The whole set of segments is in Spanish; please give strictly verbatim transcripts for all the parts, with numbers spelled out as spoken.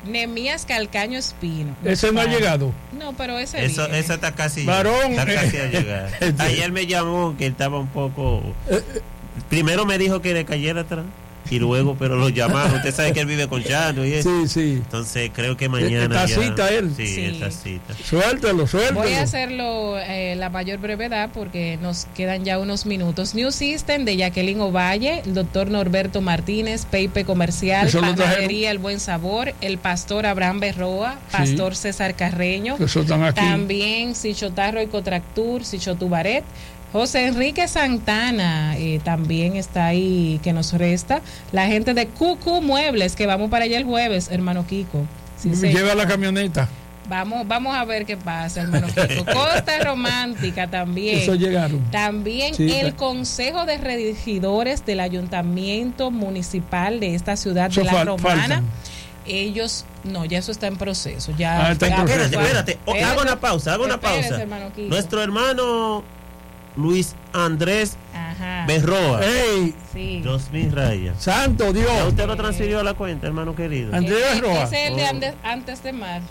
Nemías Calcaño Espino. Ese no ha llegado. No, pero ese Eso, viene. eso está casi, Varón, está casi eh, a llegar. eh, Ayer me llamó que estaba un poco... Primero me dijo que le cayera atrás y luego, pero lo llamaron. Usted sabe que él vive con Chano y eso. Sí, sí. Entonces creo que mañana Esta ya... cita él. Sí, Sí. esta cita. Suéltelo, suéltelo. Voy a hacerlo eh, la mayor brevedad porque nos quedan ya unos minutos. New System de Jacqueline Ovalle, el doctor Norberto Martínez, Peipe Comercial, Eso lo Panadería El Buen Sabor, el pastor Abraham Berroa, pastor Sí. César Carreño, Eso están aquí. también Sichotarro y Cotractur, Sichotubaret, José Enrique Santana eh, también está ahí que nos resta. La gente de Cucu Muebles, que vamos para allá el jueves, hermano Kiko. Sí, Lleva la camioneta. Vamos, vamos a ver qué pasa, hermano Kiko. Costa Romántica también. Eso llegaron. También Sí, el ta- Consejo de Regidores del Ayuntamiento Municipal de esta ciudad Eso de La fal- Romana. faltan. Ellos, no, ya eso está en proceso. Ya, Ah, está en ya- proceso. Espérate, espérate. O- Espérate. hago una pausa, hago una Espérese, pausa. hermano Kiko. Nuestro hermano Luis Andrés Ajá. Berroa. ¡Ey! Sí. Dos mil rayas. ¡Santo Dios! ¿Ya usted lo transfirió a la cuenta, hermano querido? Andrés Ese- Berroa. ese es el de Oh. antes, antes de mar.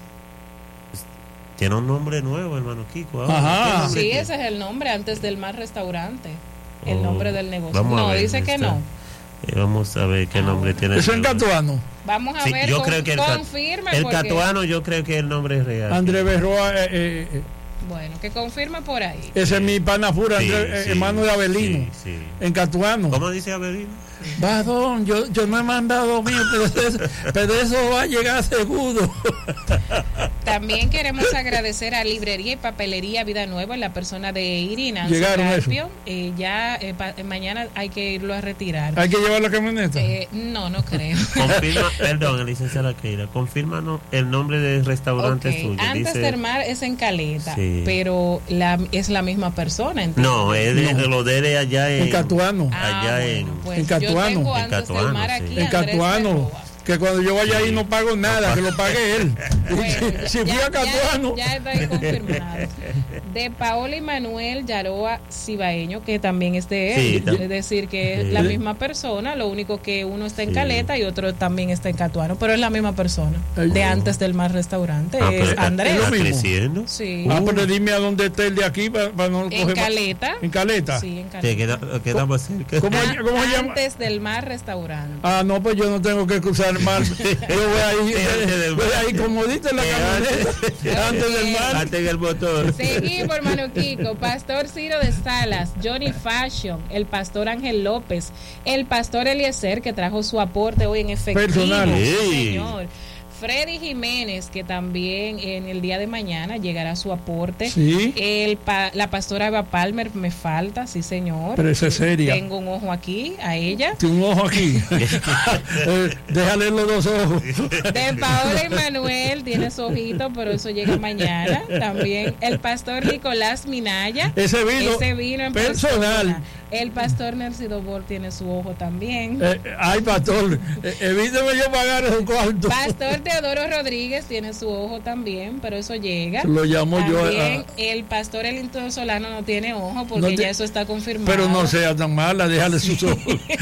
Tiene un nombre nuevo, hermano Kiko. ahora. Ajá. ¿Qué nombre Sí, tiene? ese es el nombre, antes del mar restaurante. El Oh, nombre del negocio. vamos a No, ver, dice que está. no. Eh, vamos a ver qué Ah, nombre bueno. tiene. Eso en el nombre. Catuano. Vamos a Sí, ver, yo con- creo que el, ca- confirme. el porque- catuano, yo creo que el nombre es real. Andrés Berroa, eh, eh, eh, Bueno, que confirme por ahí. ese es mi pana pura, Sí, Andrés, eh, sí, hermano de Abelino, sí, sí. en Catuano. ¿Cómo dice Abelino? Badón, yo, yo no he mandado mío, pero eso, pero eso va a llegar seguro. También queremos agradecer a Librería y Papelería Vida Nueva en la persona de Irina Llegaron Carpio. Eh, ya eh, pa- eh, mañana hay que irlo a retirar. Hay que llevar la camioneta. Eh, no, no creo. Confirma, perdón, licenciada Keira, confírmanos el nombre del restaurante Ok, suyo. Antes Dice- del mar es en Caleta, Sí. pero la, es la misma persona. ¿entiendes? No, es de, No. de lo de él allá en, En Catuano. Ah, allá bueno, en- pues en yo Catuano. tengo En antes Catuano, del mar sí. aquí, En Andrés Catuano. Berroa. Que cuando yo vaya Sí. ahí no pago nada, que lo pague él. Bueno, si fui ya- a Catuano. Ya, ya está ahí confirmado. De Paola y Manuel Yaroa Cibaeño, que también es de él. Sí, tam- es decir, que es Sí. la misma persona, lo único que uno está en Sí. Caleta y otro también está en Catuano, pero es la misma persona. Ay, de no. antes del mar restaurante. Ah, es pero- Andrés. es lo ¿Está mismo. creciendo? Sí. Ah, pero dime a dónde está el de aquí para, para no En coger- Caleta. En Caleta. Sí, en Sí, Caleta. queda, queda más cerca. ¿Cómo, Ah, cómo se llama? Antes del mar restaurante. Ah, no, pues yo no tengo que cruzar el mar. Yo voy ahí, Antes del voy mar. ahí como dice la Eh, camioneta, antes del mar. Antes del motor. Seguimos, hermano Kiko. Pastor Ciro de Salas, Johnny Fashion, el pastor Ángel López, el pastor Eliezer, que trajo su aporte hoy en efectivo. Personal. Sí, Sí. señor. Freddy Jiménez, que también en el día de mañana llegará su aporte. Sí. El pa- la pastora Eva Palmer me falta, sí, señor. Pero esa es seria. Tengo un ojo aquí a ella. Tiene un ojo aquí. Eh, déjale los dos ojos. De Paola y Manuel tiene su ojito, pero eso llega mañana. También el pastor Nicolás Minaya. Ese vino, Ese vino en personal. persona. El pastor Nercido Bor tiene su ojo también. Eh, ay, pastor, eh, evíteme yo pagar esos cuartos. Pastor Teodoro Rodríguez tiene su ojo también, pero eso llega. Lo llamo yo. También ah, el pastor Elinton Solano no tiene ojo porque No te- ya eso está confirmado. pero no sea tan mala, déjale sus ojos.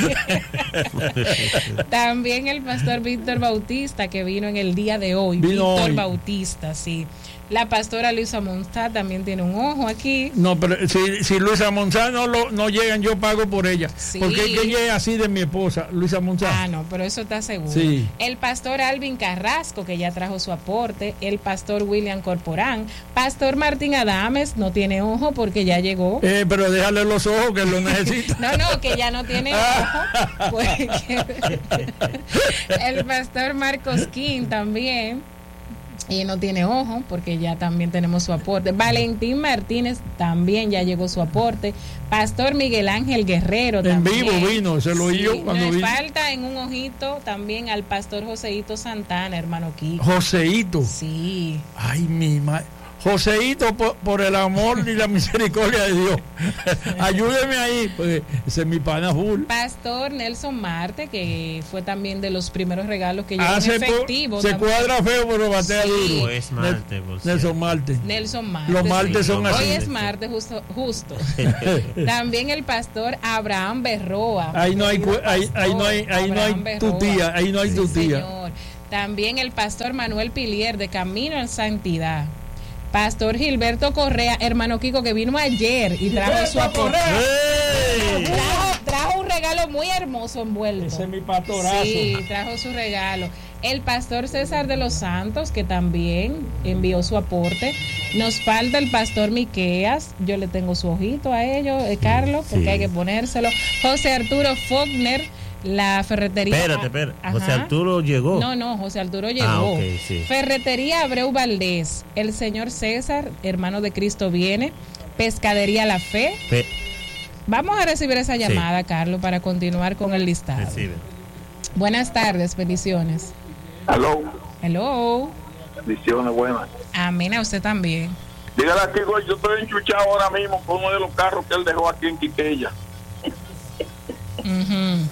También el pastor Víctor Bautista, que vino en el día de hoy. Vino Víctor hoy. Bautista, sí. La pastora Luisa Monstad también tiene un ojo aquí. No, pero si, si Luisa Monzá no, lo, no llegan, yo pago por ella. Sí. Porque es que ella es así de mi esposa, Luisa Monzá. Ah, no, pero eso está seguro. Sí. El pastor Alvin Carrasco, que ya trajo su aporte. El pastor William Corporán. Pastor Martín Adames no tiene ojo porque ya llegó. Eh, pero déjale los ojos que lo necesita. No, no, que ya no tiene ojo. Porque el pastor Marcos King también. Y no tiene ojo porque ya también tenemos su aporte. Valentín Martínez también ya llegó su aporte. Pastor Miguel Ángel Guerrero En también. vivo vino, se lo oí yo cuando Nos vino. falta en un ojito también al pastor Joseito Santana, hermano Kiko. Joseito. Sí. Ay, mi madre. Joseito, por, por el amor y la misericordia de Dios, ayúdeme ahí, porque ese es mi pana full. Pastor Nelson Marte, que fue también de los primeros regalos que llegó Ah, en se, efectivo. po- se también. cuadra feo, pero batea Sí. duro. O es Marte, por Nelson cierto. Marte. Nelson Marte. Los martes sí. son así. Hoy es martes, justo. justo. También el pastor Abraham Berroa. Ahí no hay, Querido cu- ahí, ahí no hay, ahí no hay Abraham tu Berroa. tía, ahí no hay tu Sí, tía. señor. También el pastor Manuel Pilier de Camino en Santidad. Pastor Gilberto Correa, hermano Kiko, que vino ayer y trajo su aporte. Trajo, trajo un regalo muy hermoso envuelto. Ese es mi pastorazo. Sí, trajo su regalo. El pastor César de los Santos, que también envió su aporte. Nos falta el pastor Miqueas. Yo le tengo su ojito a ellos, eh, Carlos, porque sí. hay que ponérselo. José Arturo Faulkner, la ferretería. Espérate, espérate. Ajá. José Arturo llegó. No, no, José Arturo llegó. Ah, okay, sí. Ferretería Abreu Valdés. El señor César, hermano de Cristo viene. Pescadería La Fe. Pe Vamos a recibir esa llamada, sí. Carlos, para continuar con el listado. Recibe. Buenas tardes, bendiciones. Hello. Hello. Bendiciones, buenas. Amén, a usted también. Dígale aquí, yo estoy enchuchado ahora mismo con uno de los carros que él dejó aquí en Quiqueya. Uh-huh.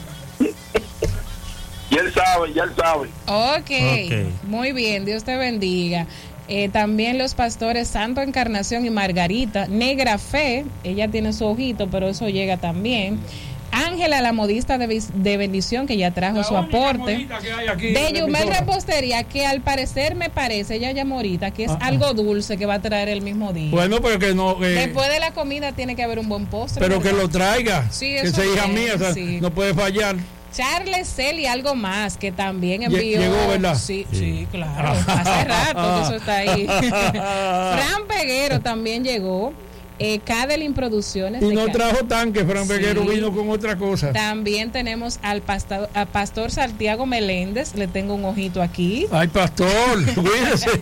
Y él sabe, ya él sabe. Okay. ok, muy bien, Dios te bendiga. Eh, también los pastores Santo Encarnación y Margarita, Negra Fe, ella tiene su ojito, pero eso llega también. Ángela, la modista de, de bendición, que ya trajo la su aporte. De Yumel Repostería, que al parecer me parece, ella ya morita, que es ah, algo dulce que va a traer el mismo día. Bueno, pero que no. Eh, Después de la comida tiene que haber un buen postre. Pero ¿verdad? Que lo traiga. Sí, que sea hija mía, o sea, sí. no puede fallar. Charles Celi, algo más, que también envió. Llegó, ¿verdad? Sí, sí, sí, claro. Hace rato que eso está ahí. Fran Peguero también llegó. Eh, Cadelin Producciones. Y no trajo tanque, Fran Peguero sí. vino con otra cosa. También tenemos al pastor, al pastor Santiago Meléndez, le tengo un ojito aquí. Ay, pastor, cuídese.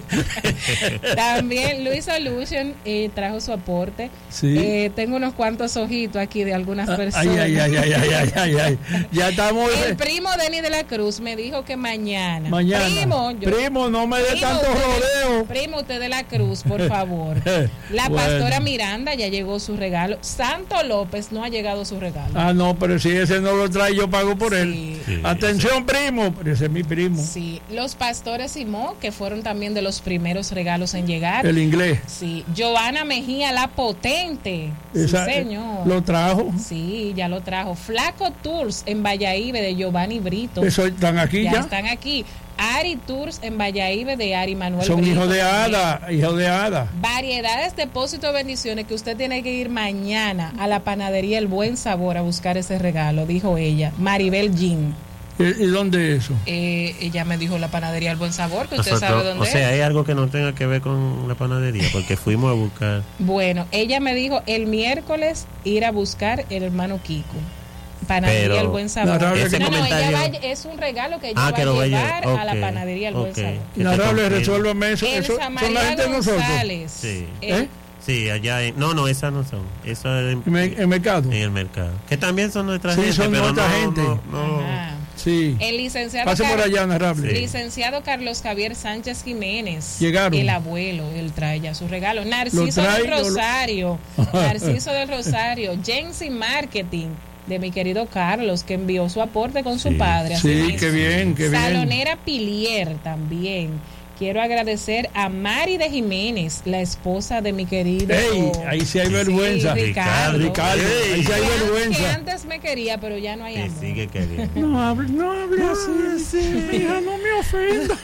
También Luis Solution eh, trajo su aporte. Sí. Eh, tengo unos cuantos ojitos aquí de algunas personas. Ay, ay, ay, ay, ay, ay, ay, ay. Ya estamos. El primo Denis de la Cruz me dijo que mañana. Mañana. Primo, yo, primo no me dé tanto rodeo. Primo, usted de la Cruz, por favor. La bueno. pastora Miranda ya llegó su regalo. Santo López no ha llegado su regalo. Ah, no, pero si ese no lo trae, yo pago por sí. él. Sí, Atención, ese. primo. Pero ese es mi primo. Sí, los pastores Simó, que fueron también de los primeros regalos en llegar. El inglés. Sí. Giovanna Mejía, la potente. Esa, sí, señor. Lo trajo. Sí, ya lo trajo. Flaco Tours en Valladolid de Giovanni Brito. Eso están aquí ya. Ya están aquí. Ari Tours en Valladolid de Ari Manuel Son Brito, hijos de Ada, hijos de Ada. Variedades, depósito de bendiciones, que usted tiene que ir mañana a la panadería El Buen Sabor a buscar ese regalo, dijo ella. Maribel Jean. ¿Y, y dónde es eso? Eh, ella me dijo la panadería El Buen Sabor, que usted Nosotros, sabe dónde es. O sea, es. hay algo que no tenga que ver con la panadería, porque fuimos a buscar. Bueno, ella me dijo el miércoles ir a buscar el hermano Kiko. Panadería Pero, El Buen Sabor. No, ese no, no, comentario... ella va, es un regalo que ella ah, va que a lo llevar okay, a la panadería El okay. Buen Sabor. Narrable, resuélvame eso. El eso Samaria son la gente de nosotros. Sí. ¿Eh? Sí, allá en... No, no, esas no son. Eso es en, en el mercado. En el mercado. Que también son nuestra sí, gente, son pero nuestra no, gente. No, no. Sí. El licenciado Pase por allá, Narrable. Sí. Licenciado Carlos Javier Sánchez Jiménez. Llegaron. El abuelo, él trae ya su regalo. Narciso del Rosario. Lo... Narciso del Rosario. Jensi Marketing, de mi querido Carlos, que envió su aporte con sí. su padre. Sí, qué bien, qué bien. Salonera Pilier también. Quiero agradecer a Mari de Jiménez, la esposa de mi querido. Ey, ahí sí hay sí, vergüenza. Ricardo. Ricardo, Ey. ahí sí hay que vergüenza. Que antes me quería, pero ya no hay amor. Sí, sigue queriendo. No hable, no hable así, sí, hija, no me ofenda.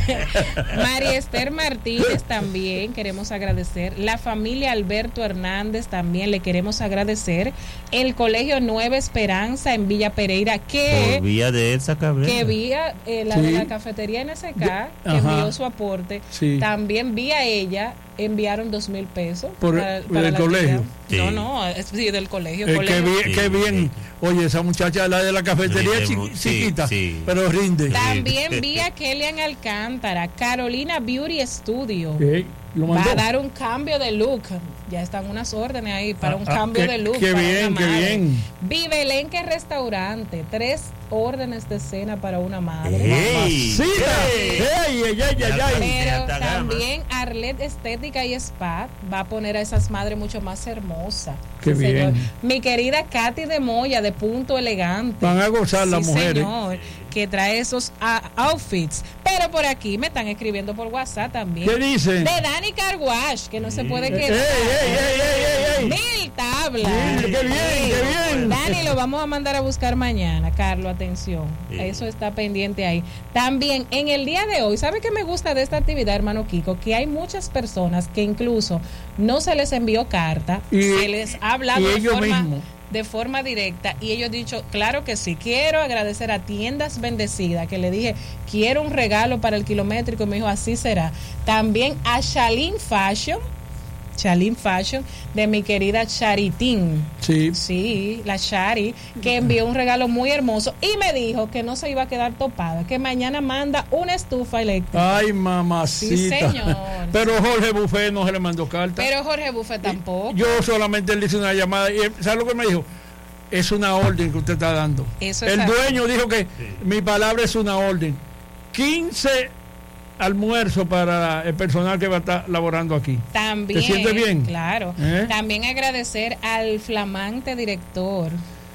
María Esther Martínez también queremos agradecer. La familia Alberto Hernández también le queremos agradecer. El Colegio Nueva Esperanza en Villa Pereira, que Por vía de Elsa Cabrera. Que vía eh, la sí. de la cafetería N S K, que Ajá. envió su aporte. Sí. También vía ella enviaron dos mil pesos por, para, por para el la colegio. Sí. No, no, es sí, del colegio. Eh, colegio. Qué bien, sí, qué bien. Sí. Oye, esa muchacha la de la cafetería sí, chi, sí, chiquita, sí. pero rinde. También vía Kellyan Alcántara, Carolina Beauty Studio. Sí, lo va a dar un cambio de look. Ya están unas órdenes ahí para ah, un cambio ah, de look. Qué bien, qué bien. Vivelenque Restaurante, tres órdenes de cena para una madre. ¡Ey! ¡Sí! ¡Ey, ey, ey, ey, ey! Pero también Arlet Estética y Spa va a poner a esas madres mucho más hermosas. ¡Qué sí, bien! Señor. Mi querida Katy de Moya, de Punto Elegante. Van a gozar sí, las mujeres. Señor. que trae esos uh, outfits. Pero por aquí me están escribiendo por WhatsApp también. ¿Qué dicen? De Dani Carwash, que no se puede ¡Ey, quedar. ey, ey, ey, ey! Mil tablas. Sí, ¡qué bien, qué bien! Dani, lo vamos a mandar a buscar mañana, Carlos, atención. Sí. Eso está pendiente ahí. También, en el día de hoy, ¿sabe qué me gusta de esta actividad, hermano Kiko? Que hay muchas personas que incluso no se les envió carta, Y- se les ha hablado y de ellos forma, mismos. de forma directa y ellos han dicho, claro que sí. Quiero agradecer a Tiendas Bendecidas, que le dije, quiero un regalo para el kilométrico, y me dijo, así será. También a Shalin Fashion, Shalin Fashion, de mi querida Charitín. Sí. Sí, la Shari, que envió un regalo muy hermoso y me dijo que no se iba a quedar topada, que mañana manda una estufa eléctrica. Ay, mamacita. Sí, señor. Pero Jorge Buffet no se le mandó carta. Pero Jorge Buffet tampoco. Yo solamente le hice una llamada y él- ¿sabe lo que me dijo? Es una orden que usted está dando. Eso es El así. dueño dijo que mi palabra es una orden. quince almuerzos para el personal que va a estar laborando aquí. También. ¿Te sientes bien? Claro. ¿Eh? También agradecer al flamante director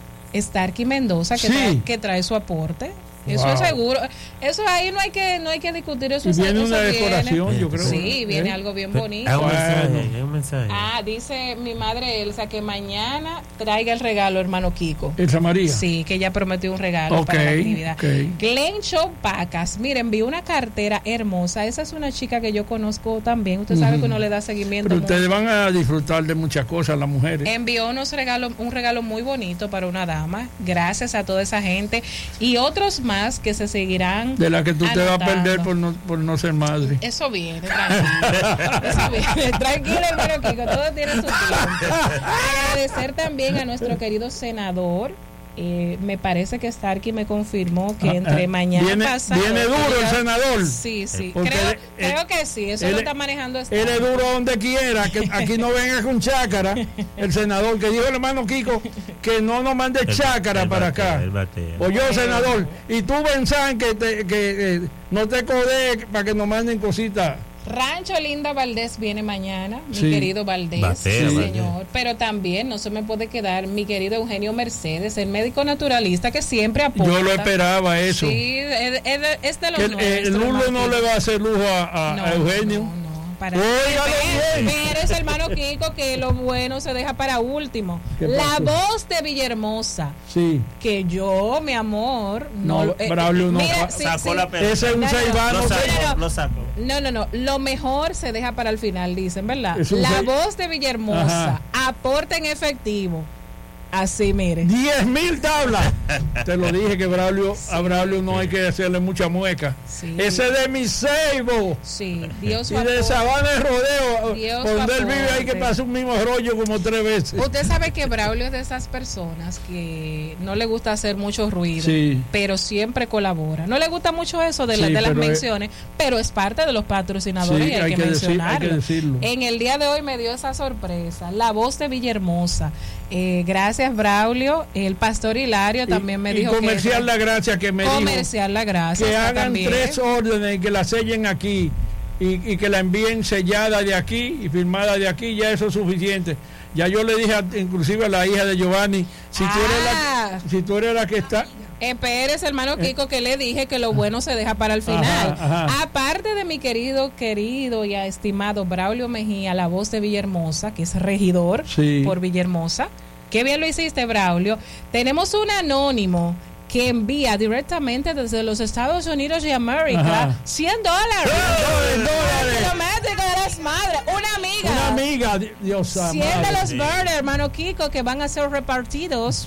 Starky Mendoza, que, Sí. trae, que trae su aporte. Eso Wow. es seguro. Eso ahí no hay que no hay que discutir. Eso, Y es- viene eso una viene. decoración, yo creo. Sí, ¿eh? viene algo bien bonito. Hay un mensaje, Bueno. hay un mensaje. Ah, dice mi madre Elsa que mañana traiga el regalo, hermano Kiko. Elsa María. Sí, que ella prometió un regalo Ok, para la actividad. ok. Glen Show Pacas, miren, vi una cartera hermosa. Esa es una chica que yo conozco también. Usted sabe que uno le da seguimiento. Pero mucho. ustedes van a disfrutar de muchas cosas, las mujeres. Envió unos regalos, un regalo muy bonito para una dama. Gracias a toda esa gente y otros más que se seguirán. De la que tú te vas a anotando. perder por no, por no ser madre. Eso viene, tranquilo. Eso viene. Tranquilo, hermano Kiko, todo tiene su tiempo. Agradecer también a nuestro querido senador. Eh, me parece que Starky me confirmó que entre mañana viene, pasado. viene duro el senador. Sí, sí. Porque Creo, él- creo que sí. Eso él- lo está manejando Él Starky. es duro donde quiera, que aquí no venga con chácara. El senador que dijo el hermano Kiko que no nos mande El- chácara el para batea, acá. el batea. O yo, senador, y tú pensás que, te, que eh, no te codé para que nos manden cositas. Rancho Linda Valdés viene mañana, mi Sí. querido Valdés, Batea, sí, Valdés. señor. Pero también no se me puede quedar mi querido Eugenio Mercedes, el médico naturalista que siempre aporta. Yo lo esperaba eso. Sí, es, es de, es de los Que el, nuestros, el Lulo hermano no Kiko. le va a hacer lujo a, a- No, a Eugenio. no, no, para Óigalo Pero- bien. pero es hermano Kiko que lo bueno se deja para último. ¿Qué La pasó? voz de Villahermosa, Sí. que yo, mi amor, no, No, eh, Braulio no. mira, Sa- sí, Sacó sí. la pelota. Ese es un No, no, ceibano. Lo no, sacó, no. lo sacó. No, no, no. Lo mejor se deja para el final, dicen, ¿verdad? Es un La seis- voz de Villahermosa, Ajá. aporte en efectivo. Así, mire. diez mil tablas. Te lo dije que Braulio, a Braulio no hay que hacerle mucha mueca. Sí. Ese de mi ceibo. Sí, Dios Y su de aporte. Sabana de Rodeo, Dios donde él aporte. vive hay que pasar un mismo rollo como tres veces. Usted sabe que Braulio es de esas personas que no le gusta hacer mucho ruido, Sí. pero siempre colabora. No le gusta mucho eso de, la- Sí, de las pero es- menciones, pero es parte de los patrocinadores Sí, y hay, hay que, que decir- hay que mencionarlo. decirlo. En el día de hoy me dio esa sorpresa. La voz de Villahermosa. Eh, gracias, Braulio. El pastor Hilario también me y, dijo y comercial que... la gracia que me dijo Comercial la gracia. que está hagan también. tres órdenes y que la sellen aquí y, y que la envíen sellada de aquí y firmada de aquí, ya eso es suficiente. Ya yo le dije a- inclusive a la hija de Giovanni, si tú eres Ah. la, si tú eres la que está, Eh, Pérez, hermano Kiko, que le dije que lo bueno se deja para el final. Ajá, ajá. Aparte de mi querido, querido y estimado Braulio Mejía, la voz de Villahermosa, que es regidor Sí. por Villahermosa. Qué bien lo hiciste, Braulio. Tenemos un anónimo que envía directamente desde los Estados Unidos de América Ajá. cien dólares. ¡Eh, dólares! Kilométrico de las madres. Una amiga. una amiga, di- Dios cien de amado. los Sí. verdes, hermano Kiko, que van a ser repartidos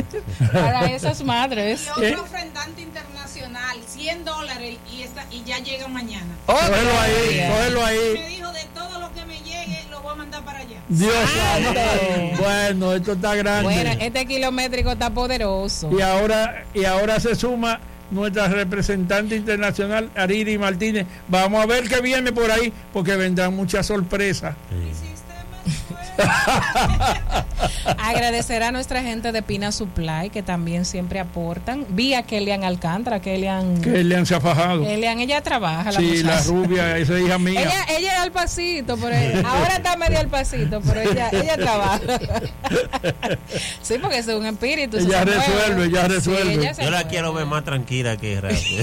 para esas madres. Y ¿Eh? otro ofrendante internacional, cien dólares y, esta, y ya llega mañana. Cógelo ahí, Oye. cógelo Me ahí. dijo de todo lo que me llegue, lo voy a mandar para allá. Dios Santo. amado. Bueno, esto está grande. Bueno, este kilométrico está poderoso. Y ahora, y ahora se suma nuestra representante internacional, Ariri Martínez. Vamos a ver qué viene por ahí, porque vendrán muchas sorpresas. Hiciste más fuerte. Agradecer a nuestra gente de Pina Supply, que también siempre aportan. Vi a Kellyan Alcántara, Kellyan... Kellyan se ha fajado. Kellyan, ella trabaja, la Sí, muchacha. la rubia, esa es hija mía. Ella, ella es al pasito, pero ella- ahora está medio al pasito, pero ella, ella trabaja. Sí, porque es un espíritu. eso Ella se mueve. resuelve, ella Sí, resuelve. ella se Yo la mueve. quiero ver más tranquila que rápido.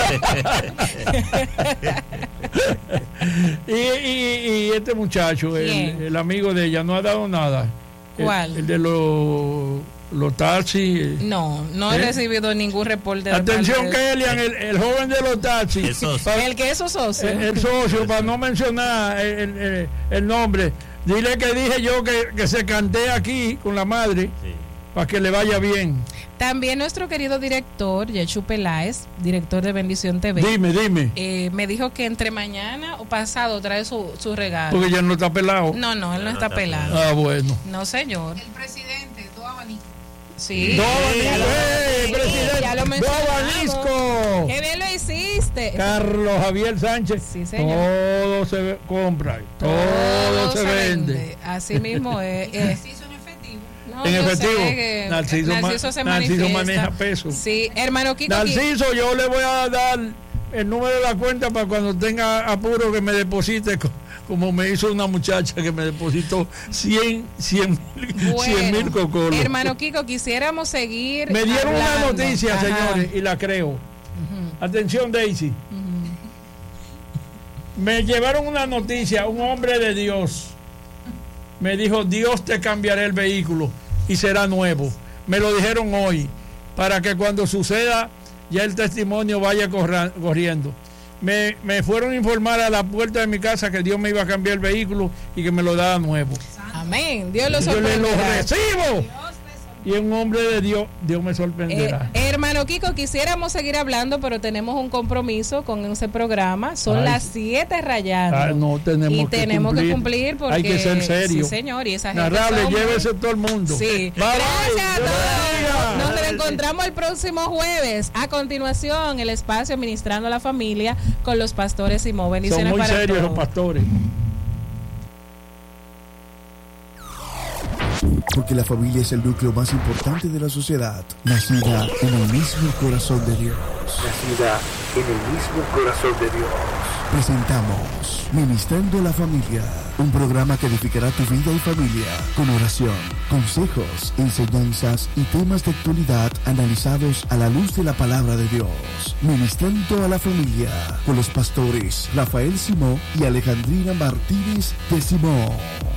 y, y, y este muchacho, el, ¿Quién? el amigo de ella, no ha dado nada. El- ¿Cuál? El, de los los taxis. No, no he ¿Eh? recibido ningún reporte. de Atención, parte de- Kellyan, el, el joven de los taxis. El socio. Pa- El que es su socio. el, el socio, para no mencionar el, el- el- el nombre. Dile que dije yo que, que se canté aquí con la madre Sí. para que le vaya bien. También nuestro querido director, Yechu Peláez, director de Bendición T V, Dime, dime. eh, me dijo que entre mañana o pasado trae su, su regalo. Porque ya no está pelado. No, no, él no No está está pelado. Ah, bueno. No, señor. El presidente, todo abanico. Sí. ¡No, ya lo- ¡Eh, sí, presidente! ya lo ¡No, mencionamos. Jalisco! ¡Qué bien lo hiciste! Carlos Javier Sánchez. Sí, señor. Todo se ve- compra. Todo, se, vende. Así mismo es. es. Narciso en efectivo. No, En yo efectivo, sé que Narciso ma- Narciso se Narciso manifiesta. maneja peso. Sí, hermano Kiko. Narciso, yo le voy a dar el número de la cuenta para cuando tenga apuro que me deposite, co- como me hizo una muchacha que me depositó cien mil cocolos. Hermano Kiko, quisiéramos seguir. Me dieron hablando. una noticia, Ajá. señores, y la creo. Ujú, Atención, Daisy. ujú. Me llevaron una noticia, un hombre de Dios. Me dijo, Dios te cambiará el vehículo y será nuevo. Me lo dijeron hoy, para que cuando suceda ya el testimonio vaya corra- corriendo. Me, me fueron a informar a la puerta de mi casa que Dios me iba a cambiar el vehículo y que me lo daba nuevo. Amén. Dios lo Yo le lo sorprenderá. recibo. Y un hombre de Dios, Dios me sorprenderá. Eh, hermano Kiko, quisiéramos seguir hablando, pero tenemos un compromiso con ese programa. Son Ay. las siete rayando. Ah, no, tenemos y que tenemos cumplir. que cumplir porque Hay que ser serio. Sí, señor, y esa gente Narrable, somos- llévese todo el mundo. Sí. Bye, bye. Gracias a Dios todos. bendiga. Nos reencontramos el próximo jueves. A continuación, el espacio Ministrando a la Familia con los pastores Simón. Son Bendiciones muy para serios todos. los pastores. Porque la familia es el núcleo más importante de la sociedad, nacida en el mismo corazón de Dios. Nacida en el mismo corazón de Dios. Presentamos Ministrando a la Familia, un programa que edificará tu vida y familia con oración, consejos, enseñanzas y temas de actualidad analizados a la luz de la palabra de Dios. Ministrando a la Familia con los pastores Rafael Simón y Alejandrina Martínez de Simón.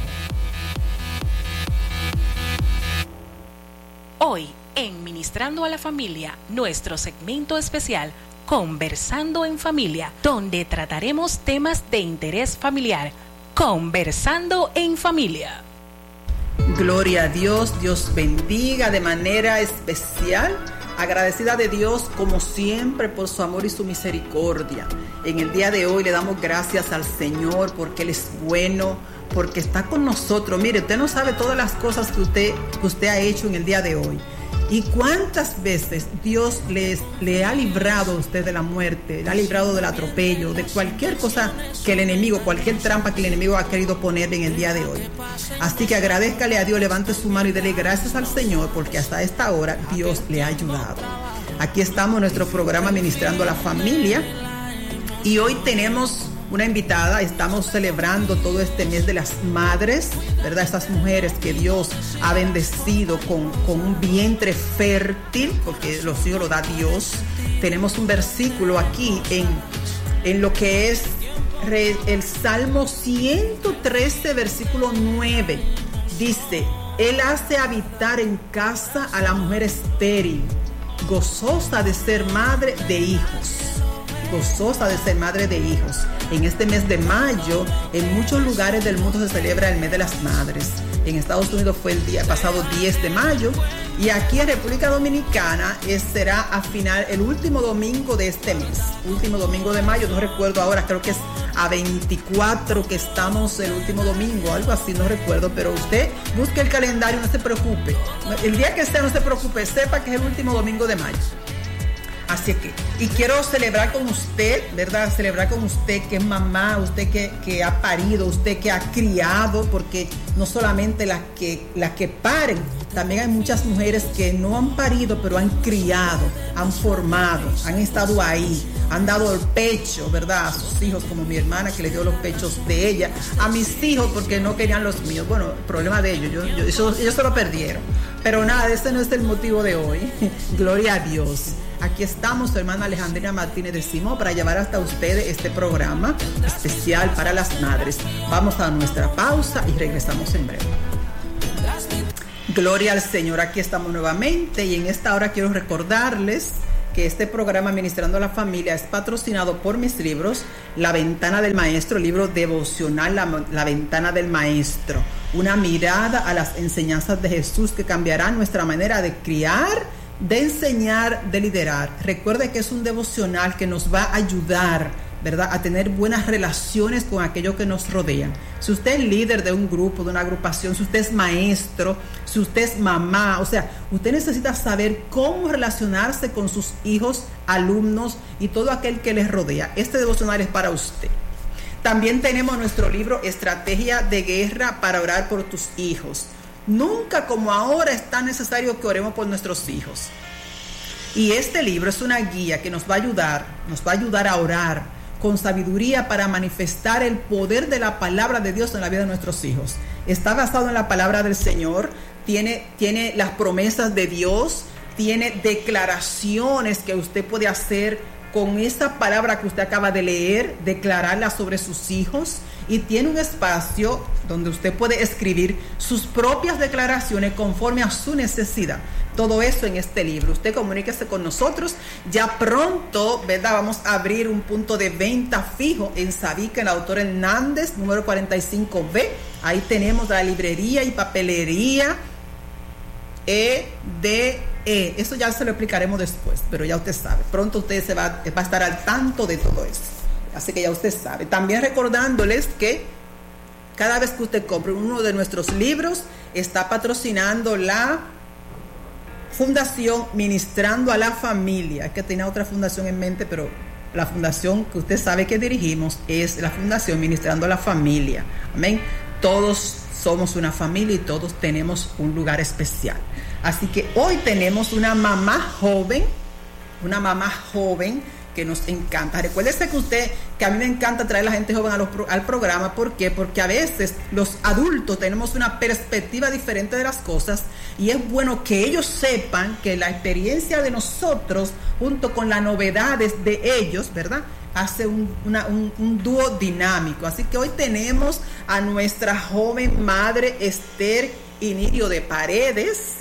Hoy, en Ministrando a la Familia, nuestro segmento especial, Conversando en Familia, donde trataremos temas de interés familiar. Conversando en Familia. Gloria a Dios, Dios bendiga de manera especial. Agradecida de Dios como siempre por su amor y su misericordia. En el día de hoy le damos gracias al Señor porque Él es bueno, porque está con nosotros. Mire, usted no sabe todas las cosas que usted, que usted ha hecho en el día de hoy. Y cuántas veces Dios les, le ha librado a usted de la muerte, le ha librado del atropello, de cualquier cosa que el enemigo, cualquier trampa que el enemigo ha querido ponerle en el día de hoy. Así que agradézcale a Dios, levante su mano y dele gracias al Señor, porque hasta esta hora Dios le ha ayudado. Aquí estamos en nuestro programa Ministrando a la Familia y hoy tenemos una invitada. Estamos celebrando todo este mes de las madres, ¿verdad? Estas mujeres que Dios ha bendecido con, con un vientre fértil, porque los hijos lo da Dios. Tenemos un versículo aquí en, en lo que es re, el Salmo ciento trece, versículo nueve. Dice, Él hace habitar en casa a la mujer estéril, gozosa de ser madre de hijos. Gozosa de ser madre de hijos. En este mes de mayo, en muchos lugares del mundo se celebra el mes de las madres. En Estados Unidos fue el día pasado diez de mayo y aquí en República Dominicana es, será a final el último domingo de este mes. Último domingo de mayo, no recuerdo ahora, creo que es a veinticuatro que estamos el último domingo, algo así, no recuerdo, pero usted busque el calendario, no se preocupe. El día que sea, no se preocupe, sepa que es el último domingo de mayo. Así que, y quiero celebrar con usted, ¿verdad? Celebrar con usted que es mamá, usted que, que ha parido, usted que ha criado, porque no solamente las que, las que paren, también hay muchas mujeres que no han parido, pero han criado, han formado, han estado ahí, han dado el pecho, ¿verdad? A sus hijos, como mi hermana que le dio los pechos de ella, a mis hijos porque no querían los míos. Bueno, el problema de ellos, yo, yo, eso, ellos se lo perdieron. Pero nada, ese no es el motivo de hoy. Gloria a Dios. Aquí estamos, su hermana Alejandrina Martínez de Simón, para llevar hasta ustedes este programa especial para las madres. Vamos a nuestra pausa y regresamos en breve. Gloria al Señor, aquí estamos nuevamente y en esta hora quiero recordarles que este programa Ministrando a la Familia es patrocinado por mis libros, La Ventana del Maestro, libro devocional La, la Ventana del Maestro, una mirada a las enseñanzas de Jesús que cambiará nuestra manera de criar, de enseñar, de liderar. Recuerde que es un devocional que nos va a ayudar, ¿verdad?, a tener buenas relaciones con aquello que nos rodean. Si usted es líder de un grupo, de una agrupación, si usted es maestro, si usted es mamá, o sea, usted necesita saber cómo relacionarse con sus hijos, alumnos y todo aquel que les rodea. Este devocional es para usted. También tenemos nuestro libro Estrategia de Guerra para Orar por tus Hijos. Nunca como ahora es tan necesario que oremos por nuestros hijos. Y este libro es una guía que nos va a ayudar, nos va a ayudar a orar con sabiduría para manifestar el poder de la palabra de Dios en la vida de nuestros hijos. Está basado en la palabra del Señor, tiene, tiene las promesas de Dios, tiene declaraciones que usted puede hacer con esa palabra que usted acaba de leer, declararla sobre sus hijos, y tiene un espacio donde usted puede escribir sus propias declaraciones conforme a su necesidad. Todo eso en este libro. Usted comuníquese con nosotros. Ya pronto, ¿verdad?, vamos a abrir un punto de venta fijo en Sabica, en la Doctora Hernández, número cuarenta y cinco B. Ahí tenemos la librería y papelería E D E. Eso ya se lo explicaremos después, pero ya usted sabe. Pronto usted se va, va a estar al tanto de todo eso. Así que ya usted sabe. También recordándoles que cada vez que usted compre uno de nuestros libros, está patrocinando la Fundación Ministrando a la Familia. Es que tenía otra fundación en mente, pero la fundación que usted sabe que dirigimos es la Fundación Ministrando a la Familia. Amén. Todos somos una familia y todos tenemos un lugar especial. Así que hoy tenemos una mamá joven, una mamá joven que nos encanta. Recuérdese que usted, que a mí me encanta traer a la gente joven a los, al programa. ¿Por qué? Porque a veces los adultos tenemos una perspectiva diferente de las cosas y es bueno que ellos sepan que la experiencia de nosotros junto con las novedades de ellos, ¿verdad?, hace un, una, un, un dúo dinámico. Así que hoy tenemos a nuestra joven madre Esther Inirio de Paredes.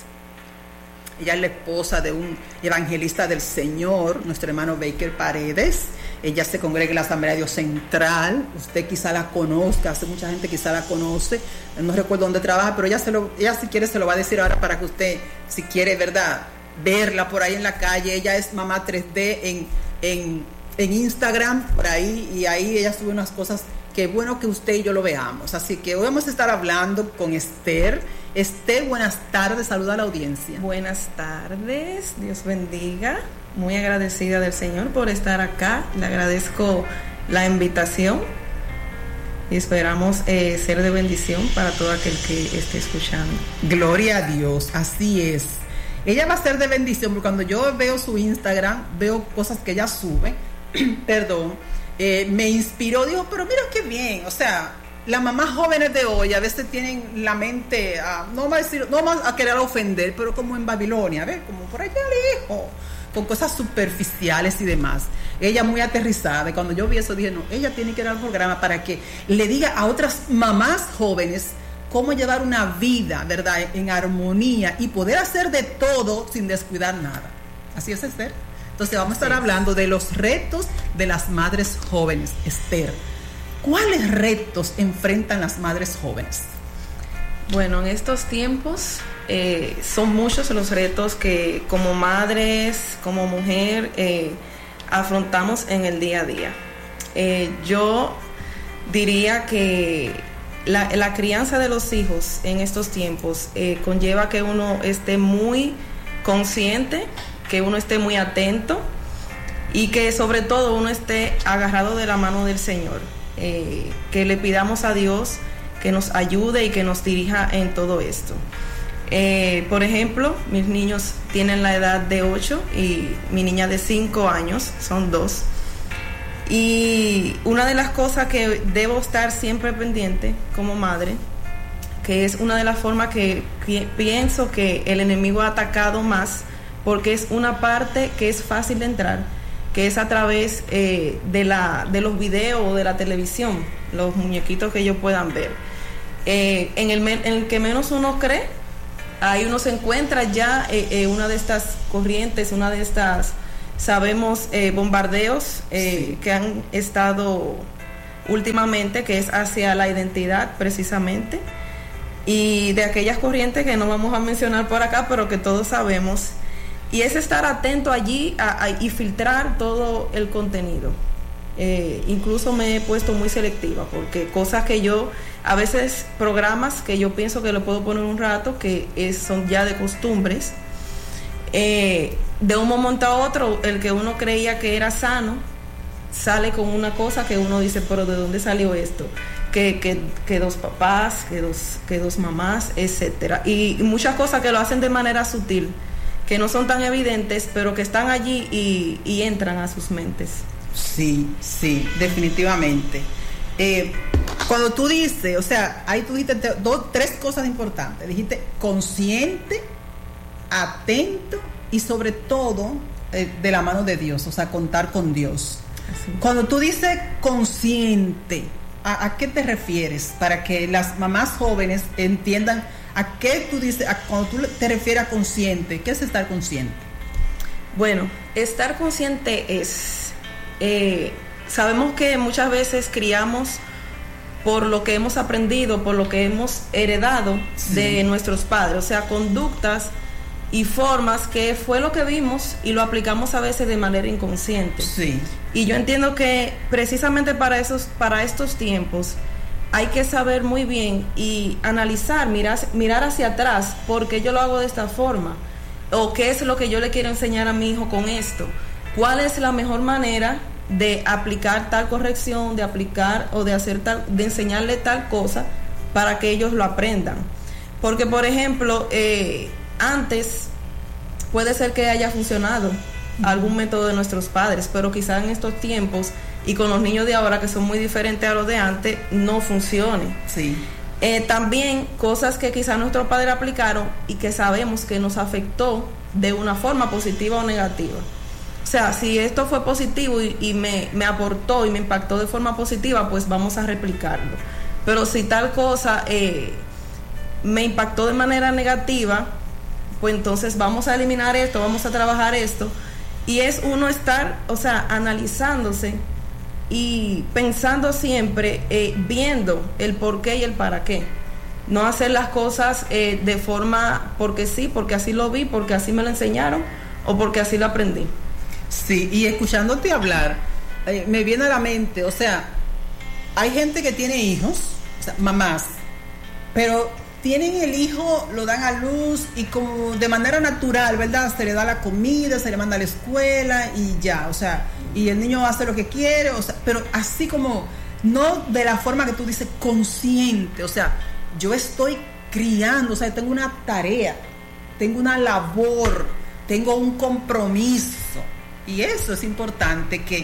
Ella es la esposa de un evangelista del Señor, nuestro hermano Baker Paredes. Ella se congrega en la Asamblea de Dios Central. Usted quizá la conozca, hace mucha gente quizá la conoce. No recuerdo dónde trabaja, pero ella, se lo, ella si quiere se lo va a decir ahora para que usted, si quiere, ¿verdad?, verla por ahí en la calle. Ella es mamá tres D en, en, en Instagram, por ahí, y ahí ella sube unas cosas que es bueno que usted y yo lo veamos. Así que hoy vamos a estar hablando con Esther. Esther, buenas tardes, saluda a la audiencia. Buenas tardes, Dios bendiga. Muy agradecida del Señor por estar acá. Le agradezco la invitación y esperamos eh, ser de bendición para todo aquel que esté escuchando. Gloria a Dios, así es. Ella va a ser de bendición porque cuando yo veo su Instagram, veo cosas que ella sube, perdón, eh, me inspiró, digo, pero mira qué bien, o sea, las mamás jóvenes de hoy a veces tienen la mente, uh, no vamos a decir, no vamos a querer ofender, pero como en Babilonia, ¿ves? Como por allá lejos, con cosas superficiales y demás. Ella muy aterrizada, y cuando yo vi eso dije, no, ella tiene que dar un programa para que le diga a otras mamás jóvenes cómo llevar una vida, ¿verdad?, en armonía y poder hacer de todo sin descuidar nada. Así es, Esther. Entonces vamos a estar hablando de los retos de las madres jóvenes. Esther, ¿cuáles retos enfrentan las madres jóvenes? Bueno, en estos tiempos eh, son muchos los retos que como madres, como mujer, eh, afrontamos en el día a día. Eh, yo diría que la, la crianza de los hijos en estos tiempos eh, conlleva que uno esté muy consciente, que uno esté muy atento y que sobre todo uno esté agarrado de la mano del Señor, eh, que le pidamos a Dios que nos ayude y que nos dirija en todo esto. Eh, por ejemplo, mis niños tienen la edad de ocho y mi niña de cinco años, son dos. Y una de las cosas que debo estar siempre pendiente como madre, que es una de las formas que pi- pienso que el enemigo ha atacado más, porque es una parte que es fácil de entrar, que es a través eh, de, la, de los videos o de la televisión, los muñequitos que ellos puedan ver. Eh, en, el, en el que menos uno cree, ahí uno se encuentra ya eh, eh, una de estas corrientes, una de estas, sabemos, eh, bombardeos eh, sí. que han estado últimamente, que es hacia la identidad precisamente, y de aquellas corrientes que no vamos a mencionar por acá, pero que todos sabemos, y es estar atento allí a, a, y filtrar todo el contenido. Eh, incluso me he puesto muy selectiva, porque cosas que yo, a veces programas que yo pienso que lo puedo poner un rato, que es, son ya de costumbres, eh, de un momento a otro, el que uno creía que era sano, sale con una cosa que uno dice, pero ¿de dónde salió esto? Que, que, que dos papás, que dos, que dos mamás, etcétera, y, y muchas cosas que lo hacen de manera sutil, que no son tan evidentes, pero que están allí y, y entran a sus mentes. Sí, sí, definitivamente. Eh, cuando tú dices, o sea, ahí tú dijiste dos, tres cosas importantes. Dijiste consciente, atento y sobre todo eh, de la mano de Dios, o sea, contar con Dios. Así. Cuando tú dices consciente, ¿a, a qué te refieres? Para que las mamás jóvenes entiendan a qué tú dices, a, cuando tú te refieres a consciente, ¿qué es estar consciente? Bueno, estar consciente es... Eh, sabemos que muchas veces criamos por lo que hemos aprendido, por lo que hemos heredado sí. de nuestros padres, o sea, conductas y formas que fue lo que vimos y lo aplicamos a veces de manera inconsciente. Sí. Y yo entiendo que precisamente para esos, para estos tiempos hay que saber muy bien y analizar, mirar, mirar hacia atrás, por qué yo lo hago de esta forma, o qué es lo que yo le quiero enseñar a mi hijo con esto. ¿Cuál es la mejor manera de aplicar tal corrección, de aplicar o de hacer tal, de enseñarle tal cosa para que ellos lo aprendan? Porque, por ejemplo, eh, antes puede ser que haya funcionado algún método de nuestros padres, pero quizás en estos tiempos y con los niños de ahora, que son muy diferentes a los de antes, no funcione. Sí. Eh, también cosas que quizás nuestros padres aplicaron y que sabemos que nos afectó de una forma positiva o negativa. O sea, si esto fue positivo y, y me, me aportó y me impactó de forma positiva, pues vamos a replicarlo. Pero si tal cosa eh, me impactó de manera negativa, pues entonces vamos a eliminar esto, vamos a trabajar esto. Y es uno estar, o sea, analizándose y pensando siempre, eh, viendo el por qué y el para qué. No hacer las cosas eh, de forma porque sí, porque así lo vi, porque así me lo enseñaron o porque así lo aprendí. Sí, y escuchándote hablar, eh, me viene a la mente, o sea, hay gente que tiene hijos, o sea, mamás, pero tienen el hijo, lo dan a luz y como de manera natural, ¿verdad? Se le da la comida, se le manda a la escuela y ya, o sea, y el niño hace lo que quiere, o sea, pero así como, no de la forma que tú dices, consciente, o sea, yo estoy criando, o sea, tengo una tarea, tengo una labor, tengo un compromiso. Y eso es importante que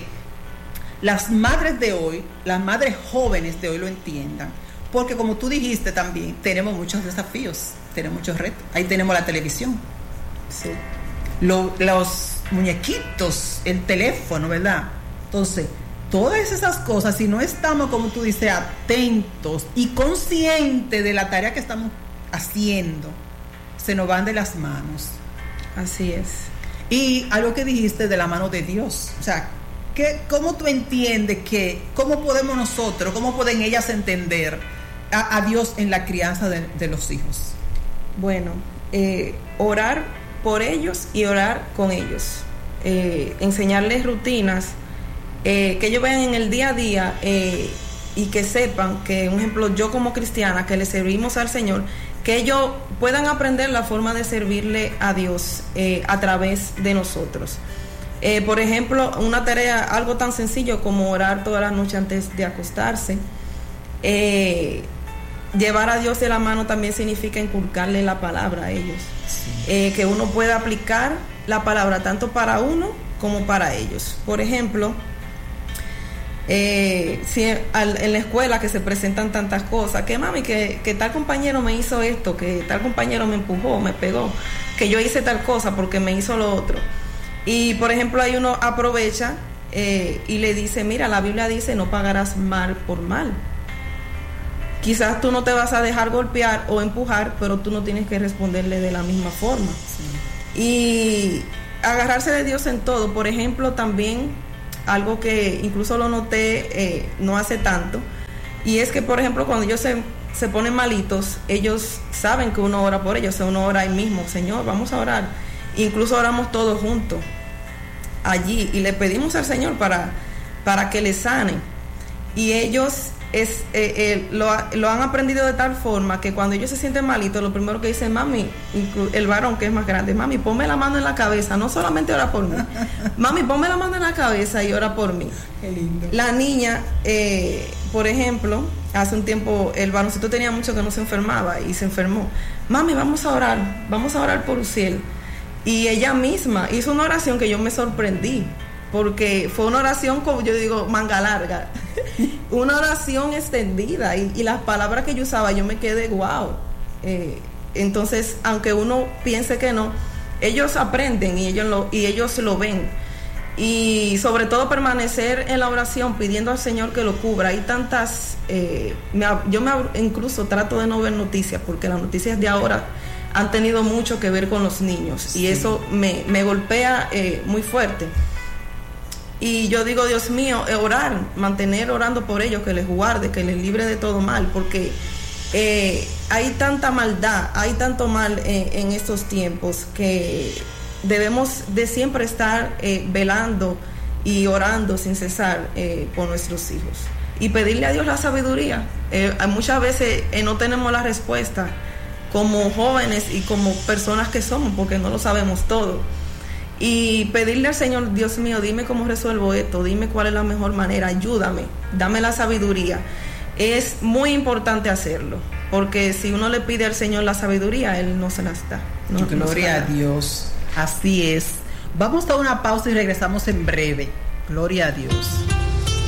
las madres de hoy, las madres jóvenes de hoy lo entiendan. Porque como tú dijiste también, tenemos muchos desafíos, tenemos muchos retos. Ahí tenemos la televisión, sí. Lo, los muñequitos, el teléfono, ¿verdad? Entonces, todas esas cosas, si no estamos, como tú dices, atentos y conscientes de la tarea que estamos haciendo, se nos van de las manos. Así es. Y algo que dijiste de la mano de Dios, o sea, ¿qué, ¿cómo tú entiendes que, cómo podemos nosotros, cómo pueden ellas entender a, a Dios en la crianza de, de los hijos? Bueno, eh, orar por ellos y orar con ellos, eh, enseñarles rutinas, eh, que ellos vean en el día a día eh, y que sepan que, un ejemplo, yo como cristiana, que le servimos al Señor, que ellos puedan aprender la forma de servirle a Dios eh, a través de nosotros. Eh, por ejemplo, una tarea, algo tan sencillo como orar toda la noche antes de acostarse. Eh, llevar a Dios de la mano también significa inculcarle la palabra a ellos. Sí. Eh, que uno pueda aplicar la palabra tanto para uno como para ellos. Por ejemplo, eh, si al, en la escuela que se presentan tantas cosas, que mami, que, que tal compañero me hizo esto, que tal compañero me empujó, me pegó, que yo hice tal cosa porque me hizo lo otro. Y por ejemplo ahí uno aprovecha eh, y le dice, mira, la Biblia dice no pagarás mal por mal. Quizás tú no te vas a dejar golpear o empujar, pero tú no tienes que responderle de la misma forma. Sí. Y agarrarse de Dios en todo. Por ejemplo, también algo que incluso lo noté eh, no hace tanto, y es que por ejemplo cuando ellos se, se ponen malitos, ellos saben que uno ora por ellos, o sea, uno ora ahí mismo, Señor, vamos a orar. Incluso oramos todos juntos allí y le pedimos al Señor para, para que les sane. Y ellos es, eh, eh, lo, lo han aprendido de tal forma que cuando ellos se sienten malitos, lo primero que dicen, mami, el varón que es más grande, mami, ponme la mano en la cabeza, no solamente ora por mí, mami, ponme la mano en la cabeza y ora por mí. Qué lindo. La niña, eh, por ejemplo, hace un tiempo el varoncito tenía mucho que no se enfermaba y se enfermó. Mami, vamos a orar, vamos a orar por Uciel. Y ella misma hizo una oración que yo me sorprendí, porque fue una oración, como yo digo, manga larga, una oración extendida, y, y las palabras que yo usaba, yo me quedé wow. Eh, entonces, aunque uno piense que no, ellos aprenden y ellos lo, y ellos lo ven. Y sobre todo permanecer en la oración pidiendo al Señor que lo cubra. Hay tantas, eh, me, yo me incluso trato de no ver noticias, porque las noticias de ahora han tenido mucho que ver con los niños, sí. Y eso me, me golpea eh, muy fuerte. Y yo digo, Dios mío, orar, mantener orando por ellos, que les guarde, que les libre de todo mal, porque eh, hay tanta maldad, hay tanto mal eh, en estos tiempos, que debemos de siempre estar eh, velando y orando sin cesar eh, por nuestros hijos. Y pedirle a Dios la sabiduría. Eh, muchas veces eh, no tenemos la respuesta como jóvenes y como personas que somos, porque no lo sabemos todo. Y pedirle al Señor, Dios mío, dime cómo resuelvo esto, dime cuál es la mejor manera, ayúdame, dame la sabiduría. Es muy importante hacerlo, porque si uno le pide al Señor la sabiduría, Él no se las da. No, Gloria no a Dios, así es. Vamos a una pausa y regresamos en breve. Gloria a Dios.